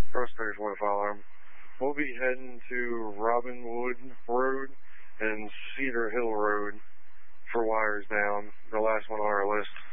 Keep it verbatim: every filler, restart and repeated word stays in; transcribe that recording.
Prospectors want to follow him. We'll be heading to Robinwood Road and Cedar Hill Road for wires down, the last one on our list.